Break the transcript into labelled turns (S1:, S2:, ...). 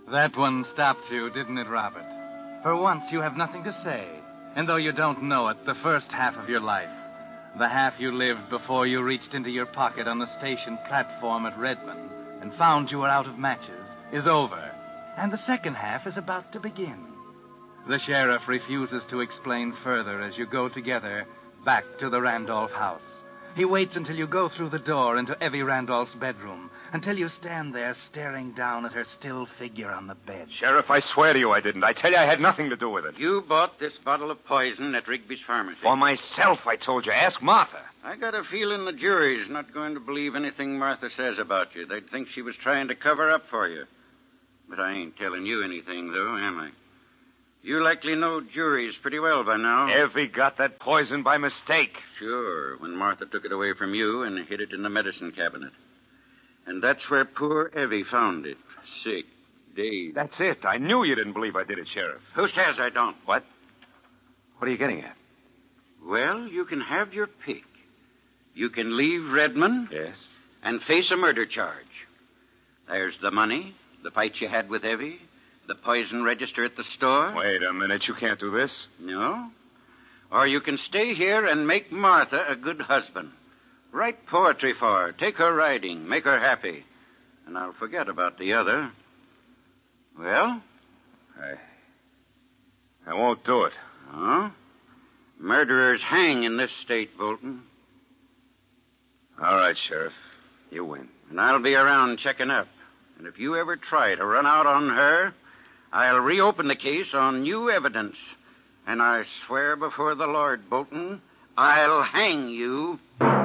S1: That one stopped you, didn't it, Robert? For once, you have nothing to say. And though you don't know it, the first half of your life, the half you lived before you reached into your pocket on the station platform at Redmond and found you were out of matches, is over. And the second half is about to begin. The sheriff refuses to explain further as you go together back to the Randolph house. He waits until you go through the door into Evie Randolph's bedroom, until you stand there staring down at her still figure on the bed.
S2: Sheriff, I swear to you I didn't. I tell you I had nothing to do with it.
S3: You bought this bottle of poison at Rigby's pharmacy.
S2: For myself, I told you. Ask Martha.
S3: I got a feeling the jury's not going to believe anything Martha says about you. They'd think she was trying to cover up for you. But I ain't telling you anything, though, am I? You likely know juries pretty well by now.
S2: Evie got that poison by mistake.
S3: Sure, when Martha took it away from you and hid it in the medicine cabinet. And that's where poor Evie found it. Sick, dazed.
S2: That's it. I knew you didn't believe I did it, Sheriff.
S3: Who says I don't?
S2: What? What are you getting at?
S3: Well, you can have your pick. You can leave Redmond.
S2: Yes.
S3: And face a murder charge. There's the money, the fight you had with Evie, the poison register at the store.
S2: Wait a minute. You can't do this.
S3: No. Or you can stay here and make Martha a good husband. Write poetry for her. Take her riding. Make her happy. And I'll forget about the other. Well?
S2: I won't do it.
S3: Huh? Murderers hang in this state, Bolton.
S2: All right, Sheriff. You win.
S3: And I'll be around checking up. And if you ever try to run out on her, I'll reopen the case on new evidence. And I swear before the Lord, Bolton, I'll hang you.